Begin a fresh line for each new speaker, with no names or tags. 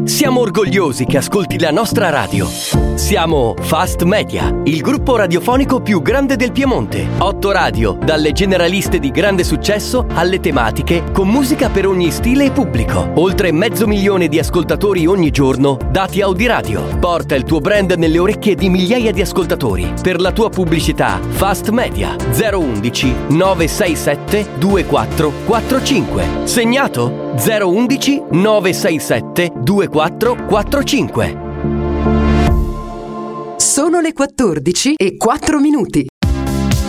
Siamo orgogliosi che ascolti la nostra radio. Siamo Fast Media, il gruppo radiofonico più grande del Piemonte. 8 radio, dalle generaliste di grande successo alle tematiche, con musica per ogni stile e pubblico. Oltre 500.000 di ascoltatori ogni giorno, dati Audiradio. Porta il tuo brand nelle orecchie di migliaia di ascoltatori. Per la tua pubblicità, Fast Media 011 967 2445. Segnato? 011 967 2445.
Sono le 14:04.